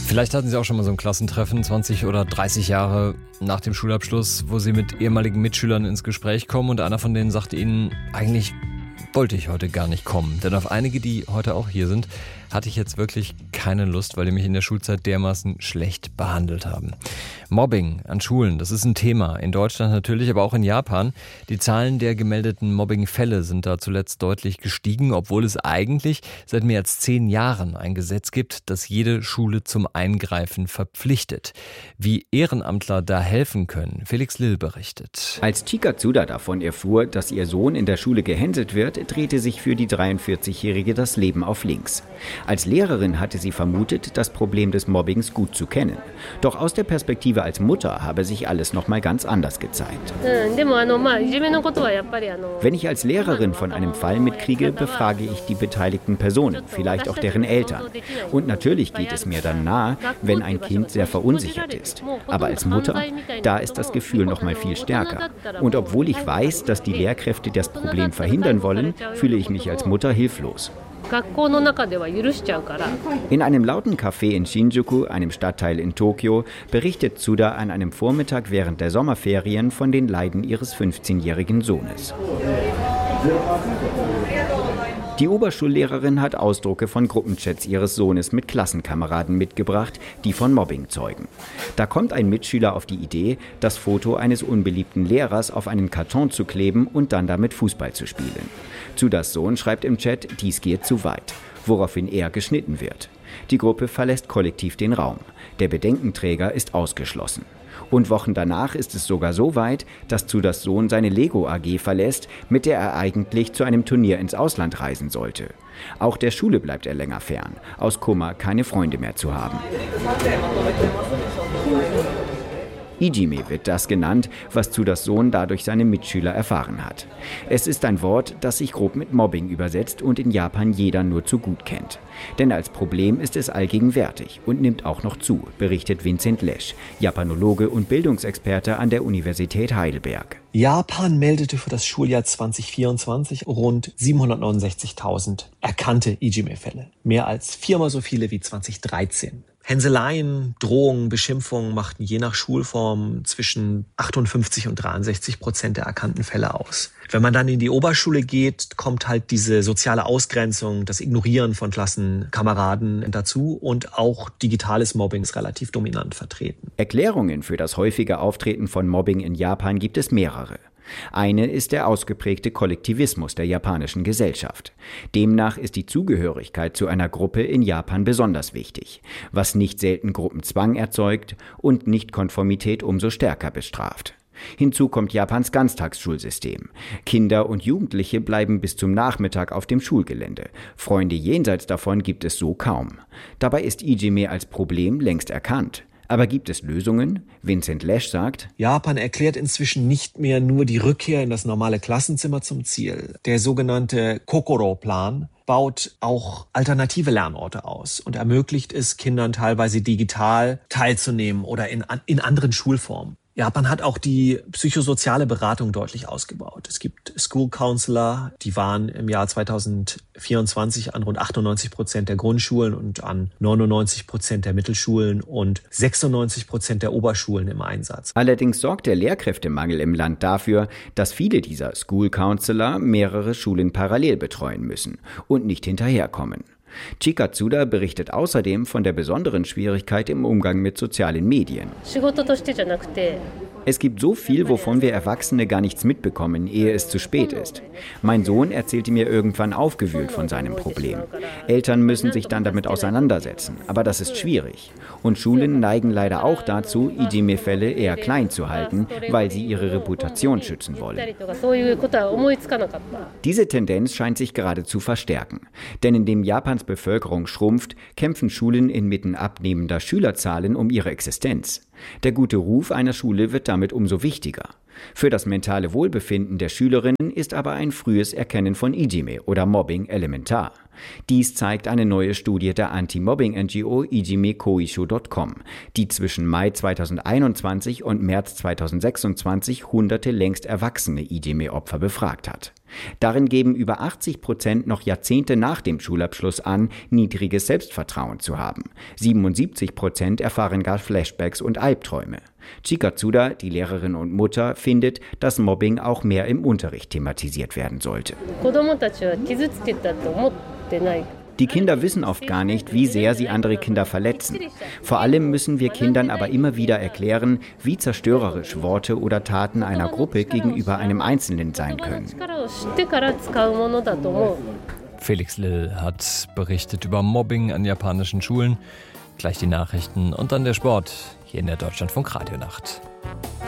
Vielleicht hatten Sie auch schon mal so ein Klassentreffen, 20 oder 30 Jahre nach dem Schulabschluss, wo Sie mit ehemaligen Mitschülern ins Gespräch kommen und einer von denen sagt Ihnen, eigentlich wollte ich heute gar nicht kommen. Denn auf einige, die heute auch hier sind, hatte ich jetzt wirklich keine Lust, weil die mich in der Schulzeit dermaßen schlecht behandelt haben. Mobbing an Schulen, das ist ein Thema. In Deutschland natürlich, aber auch in Japan. Die Zahlen der gemeldeten Mobbing-Fälle sind da zuletzt deutlich gestiegen, obwohl es eigentlich seit mehr als 10 Jahren ein Gesetz gibt, das jede Schule zum Eingreifen verpflichtet. Wie Ehrenamtler da helfen können, Felix Lill berichtet. Als Chika Tsuda davon erfuhr, dass ihr Sohn in der Schule gehänselt wird, drehte sich für die 43-Jährige das Leben auf links. Als Lehrerin hatte sie vermutet, das Problem des Mobbings gut zu kennen. Doch aus der Perspektive als Mutter habe sich alles noch mal ganz anders gezeigt. Wenn ich als Lehrerin von einem Fall mitkriege, befrage ich die beteiligten Personen, vielleicht auch deren Eltern. Und natürlich geht es mir dann nahe, wenn ein Kind sehr verunsichert ist. Aber als Mutter, da ist das Gefühl noch mal viel stärker. Und obwohl ich weiß, dass die Lehrkräfte das Problem verhindern wollen, fühle ich mich als Mutter hilflos. In einem lauten Café in Shinjuku, einem Stadtteil in Tokio, berichtet Tsuda an einem Vormittag während der Sommerferien von den Leiden ihres 15-jährigen Sohnes. Die Oberschullehrerin hat Ausdrucke von Gruppenchats ihres Sohnes mit Klassenkameraden mitgebracht, die von Mobbing zeugen. Da kommt ein Mitschüler auf die Idee, das Foto eines unbeliebten Lehrers auf einen Karton zu kleben und dann damit Fußball zu spielen. Tsudas Sohn schreibt im Chat, dies geht zu weit, woraufhin er geschnitten wird. Die Gruppe verlässt kollektiv den Raum. Der Bedenkenträger ist ausgeschlossen. Und Wochen danach ist es sogar so weit, dass Tsudas Sohn seine Lego AG verlässt, mit der er eigentlich zu einem Turnier ins Ausland reisen sollte. Auch der Schule bleibt er länger fern, aus Kummer, keine Freunde mehr zu haben. Ijime wird das genannt, was Tsudas Sohn dadurch seine Mitschüler erfahren hat. Es ist ein Wort, das sich grob mit Mobbing übersetzt und in Japan jeder nur zu gut kennt. Denn als Problem ist es allgegenwärtig und nimmt auch noch zu, berichtet Vincent Lesch, Japanologe und Bildungsexperte an der Universität Heidelberg. Japan meldete für das Schuljahr 2024 rund 769.000 erkannte Ijime-Fälle. Mehr als 4-mal so viele wie 2013. Hänseleien, Drohungen, Beschimpfungen machten je nach Schulform zwischen 58% und 63% der erkannten Fälle aus. Wenn man dann in die Oberschule geht, kommt halt diese soziale Ausgrenzung, das Ignorieren von Klassenkameraden dazu und auch digitales Mobbing ist relativ dominant vertreten. Erklärungen für das häufige Auftreten von Mobbing in Japan gibt es mehrere. Eine ist der ausgeprägte Kollektivismus der japanischen Gesellschaft. Demnach ist die Zugehörigkeit zu einer Gruppe in Japan besonders wichtig, was nicht selten Gruppenzwang erzeugt und Nichtkonformität umso stärker bestraft. Hinzu kommt Japans Ganztagsschulsystem. Kinder und Jugendliche bleiben bis zum Nachmittag auf dem Schulgelände. Freunde jenseits davon gibt es so kaum. Dabei ist Ijime als Problem längst erkannt. Aber gibt es Lösungen? Vincent Lesch sagt, Japan erklärt inzwischen nicht mehr nur die Rückkehr in das normale Klassenzimmer zum Ziel. Der sogenannte Kokoro-Plan baut auch alternative Lernorte aus und ermöglicht es Kindern teilweise digital teilzunehmen oder in anderen Schulformen. Japan hat auch die psychosoziale Beratung deutlich ausgebaut. Es gibt School Counselor, die waren im Jahr 2024 an rund 98% der Grundschulen und an 99% der Mittelschulen und 96% der Oberschulen im Einsatz. Allerdings sorgt der Lehrkräftemangel im Land dafür, dass viele dieser School Counselor mehrere Schulen parallel betreuen müssen und nicht hinterherkommen. Chika Tsuda berichtet außerdem von der besonderen Schwierigkeit im Umgang mit sozialen Medien. Es gibt so viel, wovon wir Erwachsene gar nichts mitbekommen, ehe es zu spät ist. Mein Sohn erzählte mir irgendwann aufgewühlt von seinem Problem. Eltern müssen sich dann damit auseinandersetzen, aber das ist schwierig. Und Schulen neigen leider auch dazu, Ijime-Fälle eher klein zu halten, weil sie ihre Reputation schützen wollen. Diese Tendenz scheint sich gerade zu verstärken. Denn indem Japans Bevölkerung schrumpft, kämpfen Schulen inmitten abnehmender Schülerzahlen um ihre Existenz. Der gute Ruf einer Schule wird damit umso wichtiger. Für das mentale Wohlbefinden der Schülerinnen ist aber ein frühes Erkennen von Ijime oder Mobbing elementar. Dies zeigt eine neue Studie der Anti-Mobbing-NGO ijimekoisho.com, die zwischen Mai 2021 und März 2026 hunderte längst erwachsene Ijime-Opfer befragt hat. Darin geben über 80% noch Jahrzehnte nach dem Schulabschluss an, niedriges Selbstvertrauen zu haben. 77% erfahren gar Flashbacks und Albträume. Chika Tsuda, die Lehrerin und Mutter, findet, dass Mobbing auch mehr im Unterricht thematisiert werden sollte. Die Kinder wissen oft gar nicht, wie sehr sie andere Kinder verletzen. Vor allem müssen wir Kindern aber immer wieder erklären, wie zerstörerisch Worte oder Taten einer Gruppe gegenüber einem Einzelnen sein können. Felix Lill hat berichtet über Mobbing an japanischen Schulen. Gleich die Nachrichten und dann der Sport hier in der Deutschlandfunk Radionacht.